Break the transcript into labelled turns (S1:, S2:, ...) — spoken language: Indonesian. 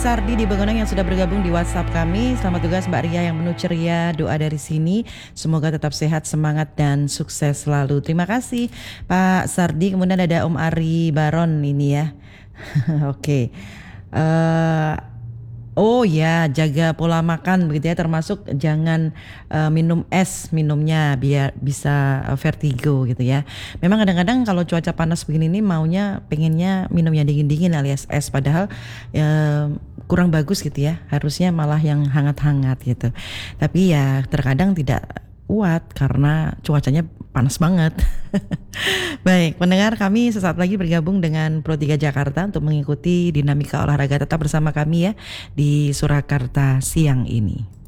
S1: Sardi di Begonang yang sudah bergabung di WhatsApp kami. Selamat tugas Mbak Ria yang penuh ceria. Doa dari sini semoga tetap sehat, semangat dan sukses selalu. Terima kasih Pak Sardi. Kemudian ada Om Ari Baron ini ya. Oke. Eh, Oh ya, jaga pola makan begitu ya, termasuk jangan minum es minumnya biar bisa vertigo gitu ya. Memang kadang-kadang kalau cuaca panas begini nih maunya pengennya minum yang dingin-dingin alias es, padahal kurang bagus gitu ya. Harusnya malah yang hangat-hangat gitu. Tapi ya terkadang tidak kuat karena cuacanya panas banget. Baik, pendengar kami sesaat lagi bergabung dengan Pro 3 Jakarta untuk mengikuti dinamika olahraga. Tetap bersama kami ya di Surakarta siang ini.